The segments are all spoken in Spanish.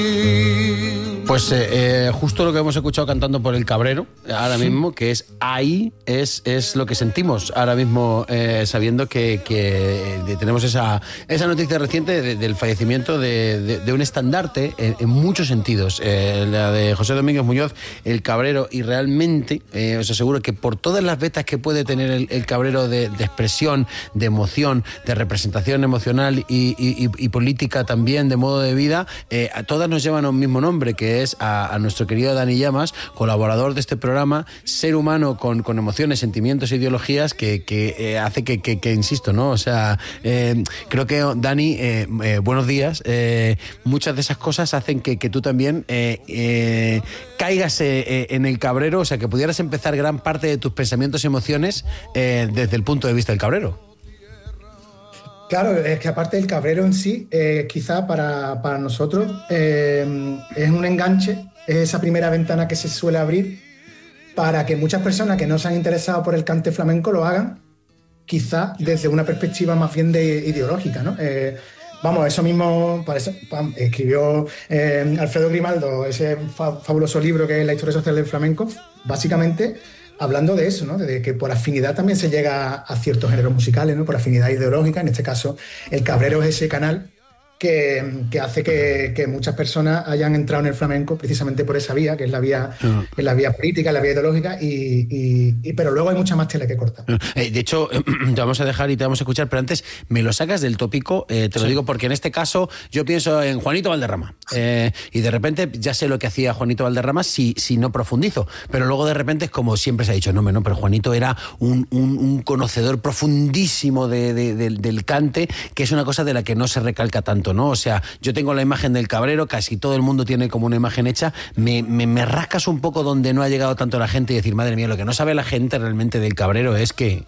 Pues justo lo que hemos escuchado cantando por el Cabrero ahora mismo, que es ahí, es lo que sentimos ahora mismo, sabiendo que tenemos esa noticia reciente del fallecimiento de un estandarte en muchos sentidos, la de José Domínguez Muñoz, el Cabrero, y realmente os aseguro que por todas las vetas que puede tener el Cabrero de expresión, de emoción, de representación emocional y política también, de modo de vida, todas nos llevan a un mismo nombre, que es a nuestro querido Dani Llamas, colaborador de este programa, ser humano con emociones, sentimientos e ideologías que hace que insisto, ¿no? O sea, creo que Dani, buenos días, muchas de esas cosas hacen que tú también caigas en el Cabrero, o sea, que pudieras empezar gran parte de tus pensamientos y emociones desde el punto de vista del Cabrero. Claro, es que aparte del Cabrero en sí, quizá para nosotros es un enganche, es esa primera ventana que se suele abrir para que muchas personas que no se han interesado por el cante flamenco lo hagan, quizá desde una perspectiva más bien ideológica, ¿no? Vamos, eso mismo escribió Alfredo Grimaldo, ese fabuloso libro que es La historia social del flamenco, básicamente hablando de eso, ¿no? De que por afinidad también se llega a ciertos géneros musicales, ¿no? Por afinidad ideológica. En este caso, el Cabrero es ese canal que hace que muchas personas hayan entrado en el flamenco precisamente por esa vía, que es la vía, es la vía política, la vía ideológica, pero luego hay mucha más tela que cortar. De hecho, te vamos a dejar y te vamos a escuchar, pero antes me lo sacas del tópico, te lo digo porque en este caso yo pienso en Juanito Valderrama, y de repente ya sé lo que hacía Juanito Valderrama si no profundizo, pero luego de repente es como siempre se ha dicho, no, pero Juanito era un conocedor profundísimo del cante, que es una cosa de la que no se recalca tanto, ¿no? O sea, yo tengo la imagen del Cabrero, casi todo el mundo tiene como una imagen hecha, me rascas un poco donde no ha llegado tanto la gente y decir, madre mía, lo que no sabe la gente realmente del Cabrero es que...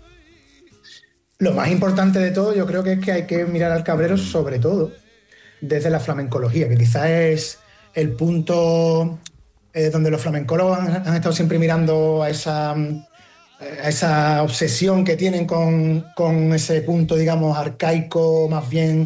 Lo más importante de todo yo creo que es que hay que mirar al Cabrero sobre todo desde la flamencología, que quizás es el punto donde los flamencólogos han estado siempre mirando a esa obsesión que tienen con ese punto, digamos, arcaico, más bien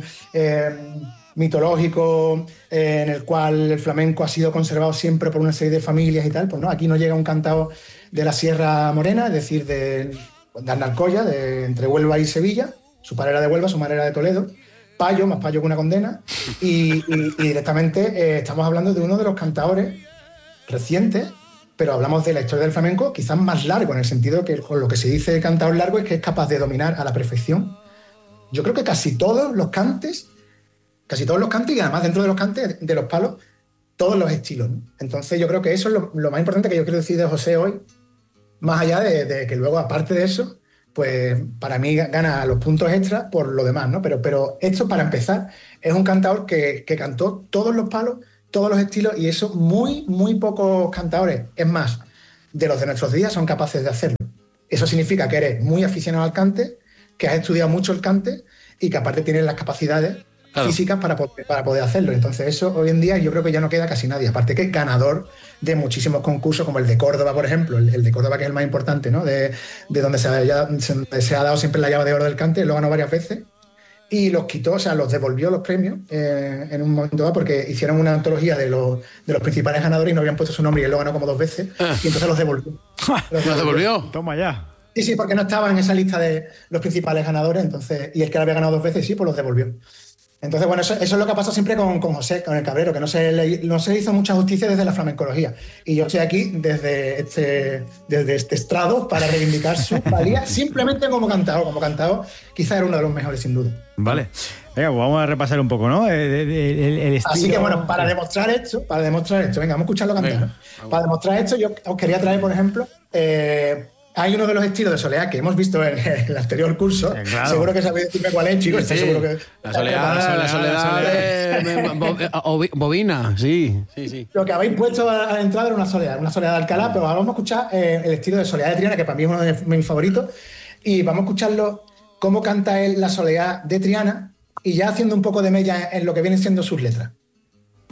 mitológico, en el cual el flamenco ha sido conservado siempre por una serie de familias y tal. Pues no, aquí nos llega un cantao de la Sierra Morena, es decir, de Arnalcoya, entre Huelva y Sevilla. Su padre era de Huelva, su madre era de Toledo. Payo, más payo que una condena. Y directamente estamos hablando de uno de los cantaores recientes, pero hablamos de la historia del flamenco quizás más largo, en el sentido que con lo que se dice de cantaor largo es que es capaz de dominar a la perfección. Yo creo que casi todos los cantes y además dentro de los cantes, de los palos, todos los estilos, ¿no? Entonces yo creo que eso es lo más importante que yo quiero decir de José hoy, más allá de que luego, aparte de eso, pues para mí gana los puntos extras por lo demás, ¿no? Pero esto, para empezar, es un cantador que cantó todos los palos, todos los estilos, y eso muy, muy pocos cantadores, es más, de los de nuestros días son capaces de hacerlo. Eso significa que eres muy aficionado al cante, que has estudiado mucho el cante y que aparte tienes las capacidades físicas para poder hacerlo. Entonces eso hoy en día yo creo que ya no queda casi nadie. Aparte que es ganador de muchísimos concursos, como el de Córdoba, por ejemplo. El de Córdoba, que es el más importante, ¿no? De donde se ha dado siempre la llave de oro del cante, lo ganó varias veces. Y los quitó, o sea, los devolvió los premios en un momento dado, porque hicieron una antología de los principales ganadores y no habían puesto su nombre, y él lo ganó como 2 veces, y entonces los devolvió. ¿Los devolvió? Toma ya. Sí, porque no estaba en esa lista de los principales ganadores, entonces, y el que lo había ganado 2 veces, sí, pues los devolvió. Entonces, bueno, eso es lo que ha pasado siempre con José, con el Cabrero, que no se le hizo mucha justicia desde la flamencología. Y yo estoy aquí desde este estrado para reivindicar su valía simplemente como cantador. Como cantador, quizá era uno de los mejores, sin duda. Vale. Venga, pues vamos a repasar un poco, ¿no? El estilo... Así que, bueno, para demostrar esto, venga, vamos a escucharlo cantar. Venga, para demostrar esto, yo os quería traer, por ejemplo, hay uno de los estilos de soleá que hemos visto en el anterior curso. Sí, claro. Seguro que sabéis decirme cuál es, chicos. Sí. Seguro que... La soleá bovina, sí. Lo que habéis puesto a la entrada era una soleá de Alcalá, pero ahora vamos a escuchar el estilo de soleá de Triana, que para mí es uno de mis favoritos, y vamos a escucharlo cómo canta él la soleá de Triana, y ya haciendo un poco de mella en lo que vienen siendo sus letras.